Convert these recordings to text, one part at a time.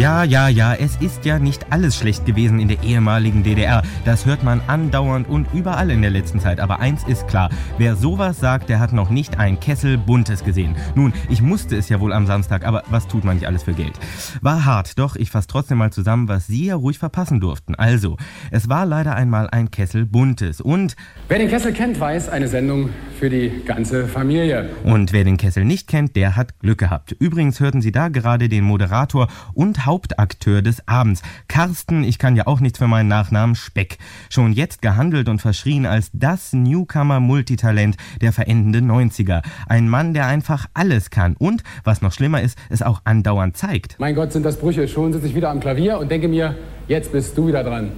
Ja, es ist ja nicht alles schlecht gewesen in der ehemaligen DDR. Das hört man andauernd und überall in der letzten Zeit. Aber eins ist klar, wer sowas sagt, der hat noch nicht ein Kessel Buntes gesehen. Nun, ich musste es ja wohl am Samstag, aber was tut man nicht alles für Geld? War hart, doch ich fasse trotzdem mal zusammen, was Sie ja ruhig verpassen durften. Also, es war leider einmal ein Kessel Buntes und... Wer den Kessel kennt, weiß, eine Sendung für die ganze Familie. Und wer den Kessel nicht kennt, der hat Glück gehabt. Übrigens hörten Sie da gerade den Moderator und Hauptakteur des Abends. Carsten, ich kann ja auch nichts für meinen Nachnamen, Speck. Schon jetzt gehandelt und verschrien als das Newcomer-Multitalent der verendenden 90er. Ein Mann, der einfach alles kann und, was noch schlimmer ist, es auch andauernd zeigt. Mein Gott, sind das Brüche. Schon sitze ich wieder am Klavier und denke mir, jetzt bist du wieder dran.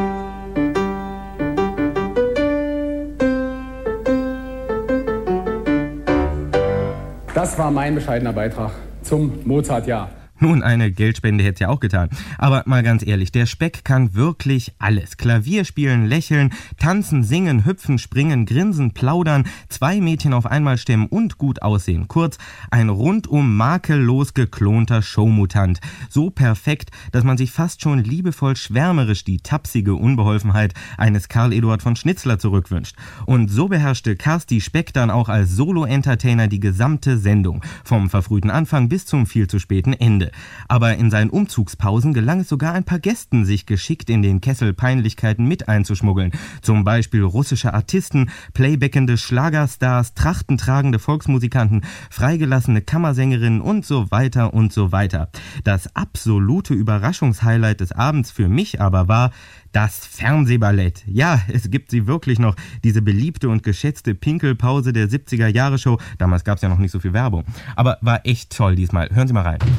Das war mein bescheidener Beitrag zum Mozart-Jahr. Nun, eine Geldspende hätte es ja auch getan. Aber mal ganz ehrlich, der Speck kann wirklich alles. Klavier spielen, lächeln, tanzen, singen, hüpfen, springen, grinsen, plaudern, 2 Mädchen auf einmal stemmen und gut aussehen. Kurz, ein rundum makellos geklonter Showmutant. So perfekt, dass man sich fast schon liebevoll schwärmerisch die tapsige Unbeholfenheit eines Karl Eduard von Schnitzler zurückwünscht. Und so beherrschte Carsti Speck dann auch als Solo-Entertainer die gesamte Sendung. Vom verfrühten Anfang bis zum viel zu späten Ende. Aber in seinen Umzugspausen gelang es sogar ein paar Gästen, sich geschickt in den Kessel Peinlichkeiten mit einzuschmuggeln. Zum Beispiel russische Artisten, playbackende Schlagerstars, trachtentragende Volksmusikanten, freigelassene Kammersängerinnen und so weiter und so weiter. Das absolute Überraschungshighlight des Abends für mich aber war das Fernsehballett. Ja, es gibt sie wirklich noch, diese beliebte und geschätzte Pinkelpause der 70er-Jahre-Show. Damals gab es ja noch nicht so viel Werbung. Aber war echt toll diesmal. Hören Sie mal rein.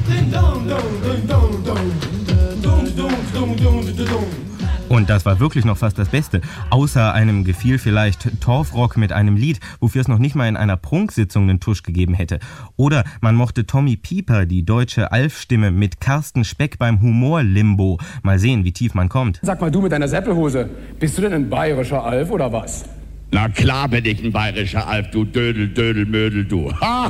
Und das war wirklich noch fast das Beste. Außer einem gefiel vielleicht Torfrock mit einem Lied, wofür es noch nicht mal in einer Prunksitzung einen Tusch gegeben hätte. Oder man mochte Tommy Pieper, die deutsche Alf-Stimme, mit Carsten Speck beim Humor-Limbo. Mal sehen, wie tief man kommt. Sag mal, du mit deiner Seppelhose, bist du denn ein bayerischer Alf oder was? Na klar bin ich ein bayerischer Alf, du Dödel, Dödel, Mödel, du. Ha!